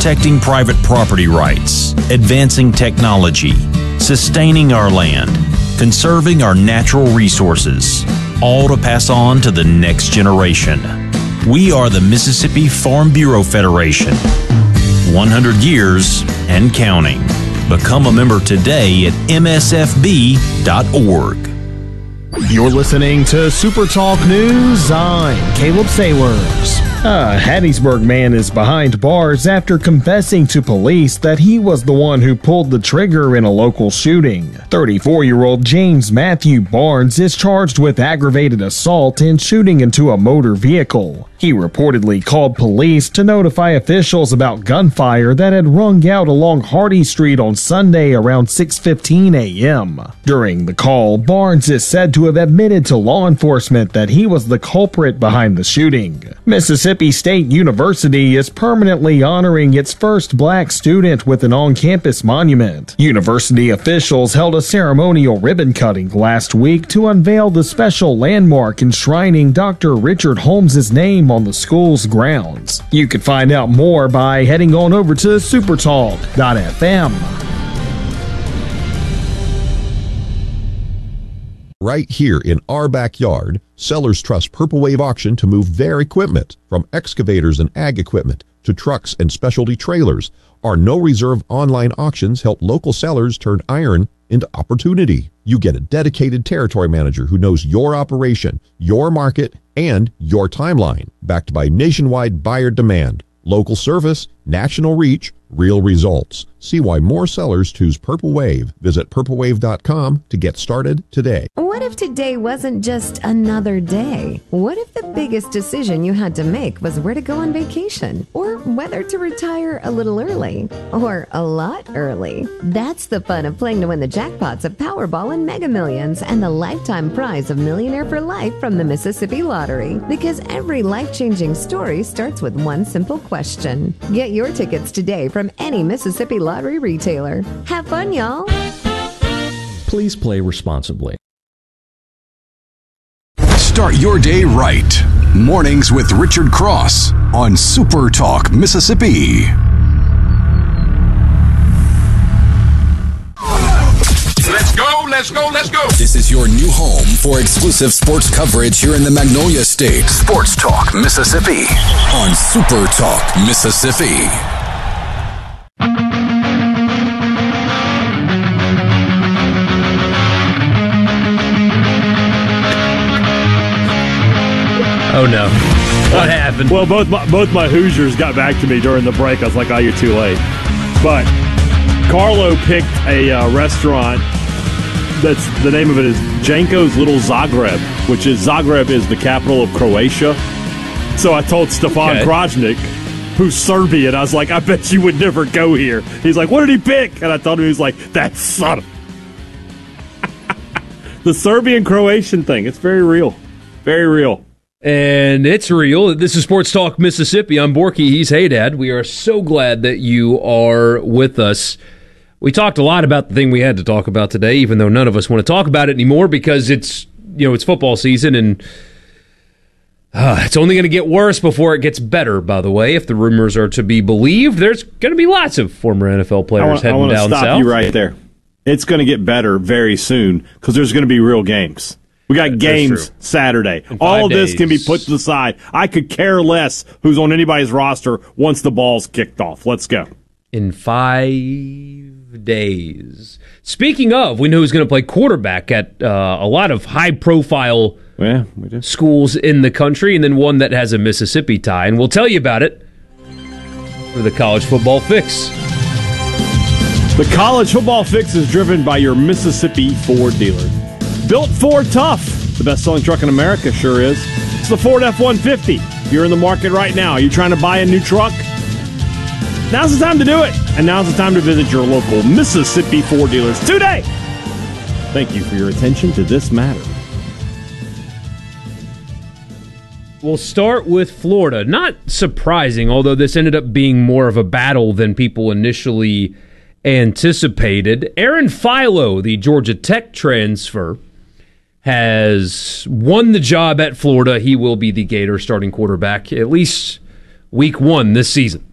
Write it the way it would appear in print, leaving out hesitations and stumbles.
protecting private property rights, advancing technology, sustaining our land, conserving our natural resources, all to pass on to the next generation. We are the Mississippi Farm Bureau Federation. 100 years and counting. Become a member today at msfb.org. You're listening to Super Talk News. I'm Caleb Sailors. A Hattiesburg man is behind bars after confessing to police that he was the one who pulled the trigger in a local shooting. 34-year-old James Matthew Barnes is charged with aggravated assault and shooting into a motor vehicle. He reportedly called police to notify officials about gunfire that had rung out along Hardy Street on Sunday around 6:15 a.m. During the call, Barnes is said to have admitted to law enforcement that he was the culprit behind the shooting. Mississippi State University is permanently honoring its first black student with an on-campus monument. University officials held a ceremonial ribbon cutting last week to unveil the special landmark enshrining Dr. Richard Holmes' name on the school's grounds. You can find out more by heading on over to supertalk.fm. Right here in our backyard, sellers trust Purple Wave Auction to move their equipment, from excavators and ag equipment to trucks and specialty trailers. Our no-reserve online auctions help local sellers turn iron into opportunity. You get a dedicated territory manager who knows your operation, your market, and your timeline, backed by nationwide buyer demand, local service, national reach, real results. See why more sellers choose Purple Wave. Visit purplewave.com to get started today. What if today wasn't just another day? What if the biggest decision you had to make was where to go on vacation? Or whether to retire a little early? Or a lot early? That's the fun of playing to win the jackpots of Powerball and Mega Millions and the lifetime prize of Millionaire for Life from the Mississippi Lottery. Because every life-changing story starts with one simple question. Get your tickets today from any Mississippi Lottery retailer. Have fun, y'all. Please play responsibly. Start your day right. Mornings with Richard Cross on Super Talk Mississippi. Let's go, let's go, let's go. This is your new home for exclusive sports coverage here in the Magnolia State. Sports Talk Mississippi on Super Talk Mississippi. Oh no! What happened? Well, both my Hoosiers got back to me during the break. I was like, "Oh, you're too late." But Carlo picked a restaurant. That's the name of it is Janko's Little Zagreb, which is Zagreb is the capital of Croatia. So I told Stefan Krajnik, who's Serbian, I was like, "I bet you would never go here." He's like, "What did he pick?" And I told him, he was like, "That son of..." The Serbian-Croatian thing. It's very real. Very real. And it's real. This is Sports Talk Mississippi. I'm Borky. He's Hey Dad. We are so glad that you are with us. We talked a lot about the thing we had to talk about today, even though none of us want to talk about it anymore because it's football season and it's only going to get worse before it gets better, by the way. If the rumors are to be believed, there's going to be lots of former NFL players heading down south. I want to stop you right there. It's going to get better very soon because there's going to be real games. We got games Saturday. All of this can be put to the side. I could care less who's on anybody's roster once the ball's kicked off. Let's go. In 5 days. Speaking of, we know who's going to play quarterback at a lot of high-profile schools in the country, and then one that has a Mississippi tie. And we'll tell you about it for the College Football Fix. The College Football Fix is driven by your Mississippi Ford dealer. Built Ford Tough. The best-selling truck in America sure is. It's the Ford F-150. If you're in the market right now, you're trying to buy a new truck, now's the time to do it. And now's the time to visit your local Mississippi Ford dealers today. Thank you for your attention to this matter. We'll start with Florida. Not surprising, although this ended up being more of a battle than people initially anticipated. Aaron Philo, the Georgia Tech transfer, has won the job at Florida. He will be the Gator starting quarterback at least week 1 this season.